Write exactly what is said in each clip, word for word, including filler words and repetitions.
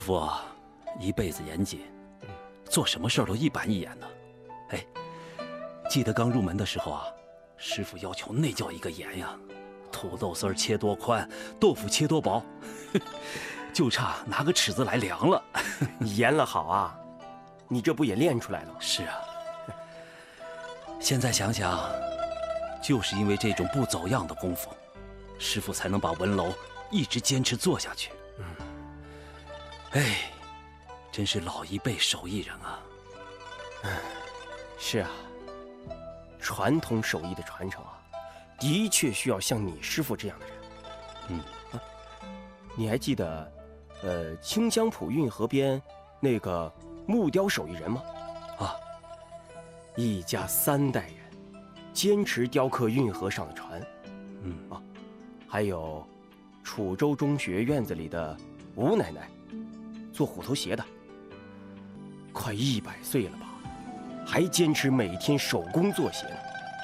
父啊，一辈子严谨，做什么事儿都一板一眼的。哎，记得刚入门的时候啊，师傅要求那叫一个严呀，土豆丝儿切多宽，豆腐切多薄，就差拿个尺子来量了。 严了好啊，你这不也练出来了吗？ 是啊，现在想想，就是因为这种不走样的功夫，师傅才能把文楼一直坚持做下去。嗯，哎，真是老一辈手艺人啊。 嗯，是啊，传统手艺的传承啊，的确需要像你师傅这样的人。 嗯， 啊，你还记得，呃，清江浦运河边那个木雕手艺人吗？ 啊， 一家三代人，坚持雕刻运河上的船。 嗯啊，还有楚州中学院子里的吴奶奶，做虎头鞋的，快一百岁了吧，还坚持每天手工做鞋呢。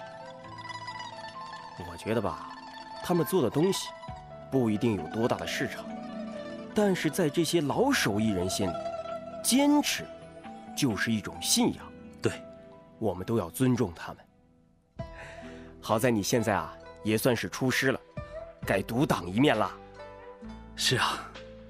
我觉得吧，他们做的东西不一定有多大的市场，但是在这些老手艺人心里，坚持就是一种信仰。 对， 我们都要尊重他们。好在你现在啊，也算是出师了，该独当一面了。 是啊。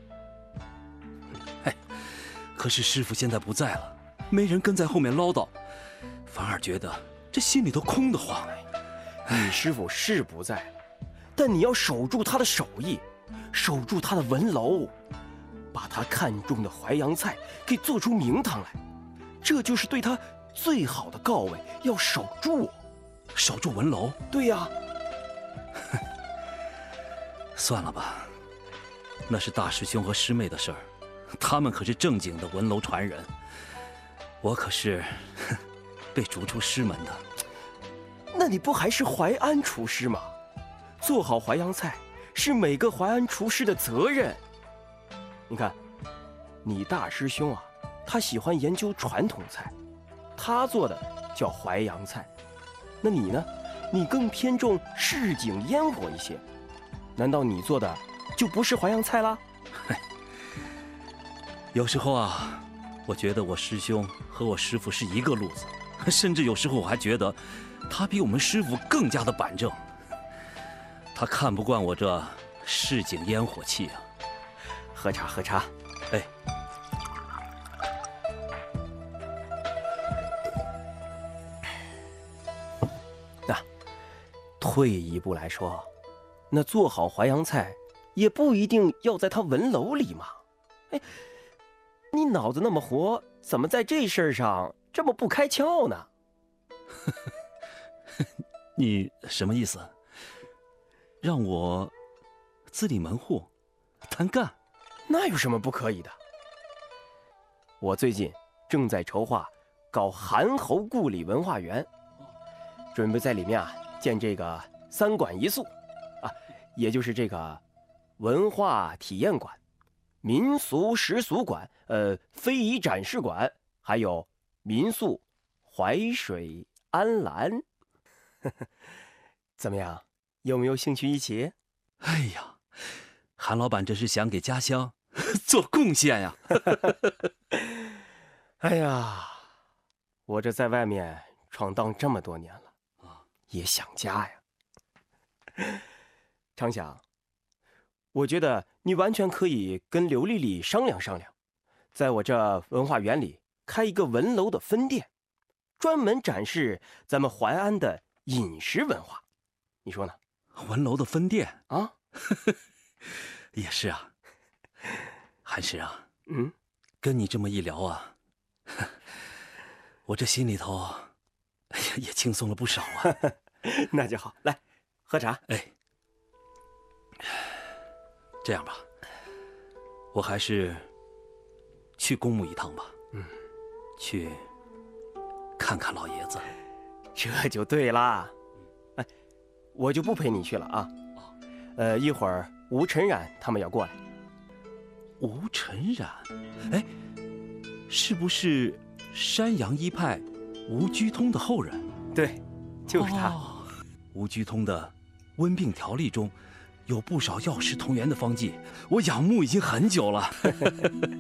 哎，可是师傅现在不在了，没人跟在后面唠叨，反而觉得这心里头空得慌。 你师傅是不在，但你要守住他的手艺，守住他的文楼，把他看中的淮扬菜给做出名堂来，这就是对他最好的告慰。要守住， 守住文楼。 对呀。 算了吧，那是大师兄和师妹的事儿，他们可是正经的文楼传人，我可是被逐出师门的。 那你不还是淮安厨师吗？做好淮扬菜是每个淮安厨师的责任。你看，你大师兄啊，他喜欢研究传统菜，他做的叫淮扬菜。那你呢？你更偏重市井烟火一些，难道你做的就不是淮扬菜啦？ 有时候啊，我觉得我师兄和我师父是一个路子，甚至有时候我还觉得他比我们师父更加的板正。他看不惯我这市井烟火气啊。 喝茶喝茶。 哎， 那、啊、退一步来说，那做好淮扬菜也不一定要在他文楼里嘛。哎，你脑子那么活，怎么在这事儿上这么不开窍呢？ 你什么意思？让我自立门户，单干？ 那有什么不可以的？我最近正在筹划搞韩侯故里文化园，准备在里面啊建这个三馆一宿啊，也就是这个文化体验馆、民俗习俗馆、呃非遗展示馆，还有民宿淮水安澜。怎么样，有没有兴趣一起？ 哎呀，韩老板这是想给家乡做贡献呀！ 哎呀，我这在外面闯荡这么多年了啊，也想家呀。常想，我觉得你完全可以跟刘丽丽商量商量，在我这文化园里开一个文楼的分店，专门展示咱们淮安的饮食文化，你说呢？ 文楼的分店啊， 也是啊。韩师啊， 嗯， 跟你这么一聊啊，我这心里头，哎呀，也轻松了不少啊。 那就好，来喝茶。 哎，这样吧，我还是去公墓一趟吧。 嗯， 去看看老爷子。 这就对啦。哎，我就不陪你去了啊。呃，一会儿吴晨然他们要过来。 吴晨然，哎，是不是山阳一派吴居通的后人？ 对，就是他。 哦，吴居通的《温病条例》中有不少药食同源的方剂，我仰慕已经很久了。